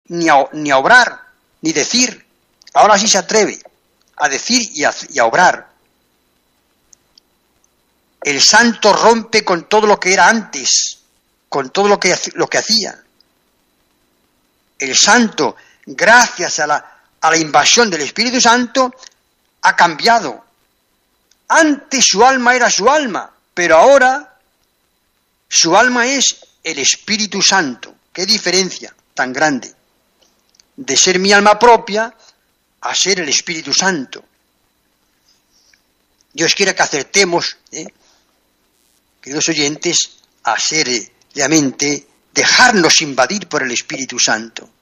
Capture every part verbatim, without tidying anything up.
ni a, ni a obrar, ni decir. Ahora sí se atreve a decir y a, y a obrar. El santo rompe con todo lo que era antes, con todo lo que, lo que hacía. El santo, gracias a la, a la invasión del Espíritu Santo, ha cambiado. Antes su alma era su alma, pero ahora su alma es el Espíritu Santo. ¿Qué diferencia tan grande? De ser mi alma propia a ser el Espíritu Santo. Dios quiere que acertemos, ¿eh? queridos oyentes, a ser eh, realmente, dejarnos invadir por el Espíritu Santo.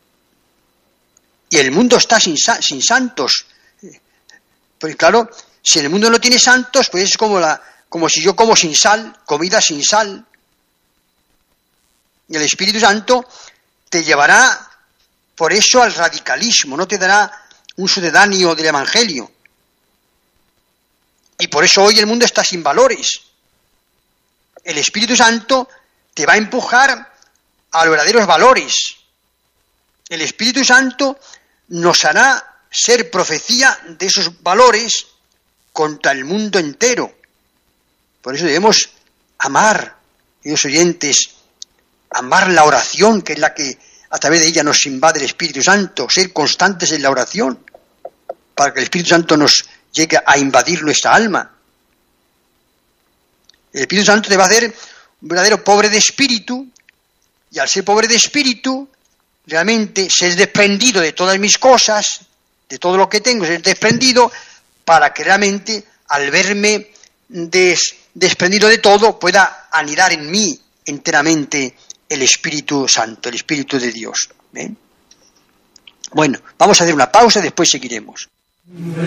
Y el mundo está sin, sin santos. Porque claro, si el mundo no tiene santos, pues es como, la, como si yo como sin sal, comida sin sal. Y el Espíritu Santo te llevará por eso al radicalismo, no te dará un sucedáneo del Evangelio. Y por eso hoy el mundo está sin valores. El Espíritu Santo te va a empujar a los verdaderos valores. El Espíritu Santo nos hará ser profecía de esos valores contra el mundo entero. Por eso debemos amar, queridos oyentes, amar la oración, que es la que a través de ella nos invade el Espíritu Santo, ser constantes en la oración, para que el Espíritu Santo nos llegue a invadir nuestra alma. El Espíritu Santo te va a hacer un verdadero pobre de espíritu, y al ser pobre de espíritu, realmente ser desprendido de todas mis cosas, de todo lo que tengo, ser desprendido, para que realmente al verme des, desprendido de todo, pueda anidar en mí enteramente el Espíritu Santo, el Espíritu de Dios. ¿Eh? Bueno, vamos a hacer una pausa y después seguiremos.